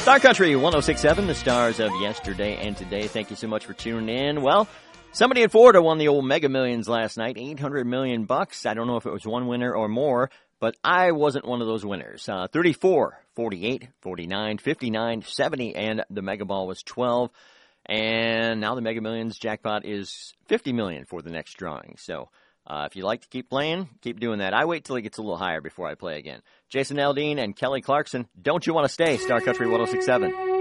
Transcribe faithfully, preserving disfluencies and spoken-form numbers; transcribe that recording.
Star Country one oh six point seven, the stars of yesterday and today. Thank you so much for tuning in. Well, somebody in Florida won the old Mega Millions last night, eight hundred million bucks. I don't know if it was one winner or more, but I wasn't one of those winners. Uh, thirty-four, forty-eight, forty-nine, fifty-nine, seventy, and the Mega Ball was twelve. And now the Mega Millions jackpot is fifty million for the next drawing. So uh, if you like to keep playing, keep doing that. I wait till it gets a little higher before I play again. Jason Aldean and Kelly Clarkson, Don't You Want to Stay, Star Country one oh six point seven.